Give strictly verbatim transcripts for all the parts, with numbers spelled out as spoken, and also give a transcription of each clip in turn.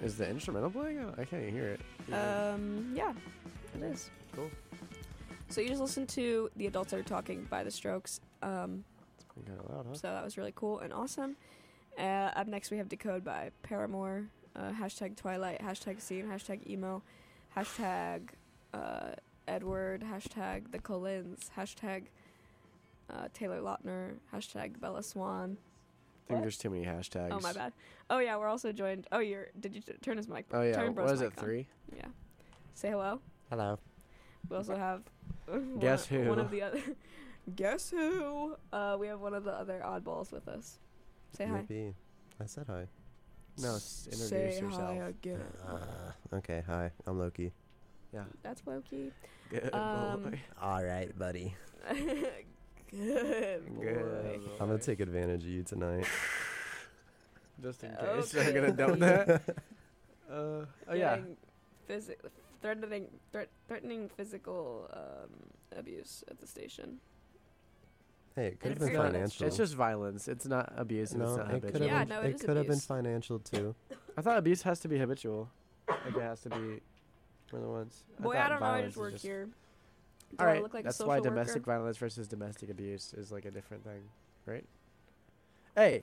Is the instrumental playing? I I can't hear it. Um, yeah, it is. Cool. So you just listened to The Adults Are Talking by The Strokes. Um, It's pretty kind of loud, huh? so that was really cool and awesome. Uh, up next we have Decode by Paramore. Uh, hashtag Twilight, hashtag Scene, hashtag Emo, hashtag uh, Edward, hashtag The Collins, hashtag uh, Taylor Lautner, hashtag Bella Swan. I think What? there's too many hashtags. Oh, my bad. Oh, yeah, we're also joined. Oh, you're. Did you t- turn his mic? Oh, yeah. Turn Bro's What is mic it, on. three? Yeah. Say hello. Hello. We also have. one- Guess who? One of the other. Guess who? Uh, we have one of the other oddballs with us. Say hi. Maybe. I said hi. No, s- introduce Say yourself. hi again. Uh, okay, hi. I'm Loki. Yeah. That's Loki. Good Um, boy. All right, buddy. Good boy. Good I'm gonna take advantage of you tonight. Just in case Okay. I'm gonna dump that. Uh, oh yeah. Getting Physi- threatening, threat, threatening physical um, abuse at the station. Hey, it could have It's been not- financial. It's just violence. It's not abuse. And no, it's not it could habitual. have Yeah, been, no, it it is could have been abuse. financial too. I thought abuse has to be habitual. Like it has to be more than once. Boy, I, thought don't know. I violence just is work here. Do All I right, look like that's a social why domestic worker? violence versus domestic abuse is like a different thing, right? Hey,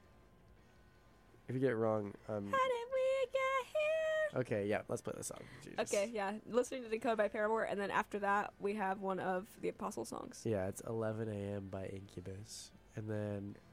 if you get it wrong, um, How did we get here? okay, yeah, let's play this song. Jesus. Okay, yeah. Listening to Decode by Paramore, and then after that, we have one of the Apostle songs. Yeah, it's eleven a.m. by Incubus, and then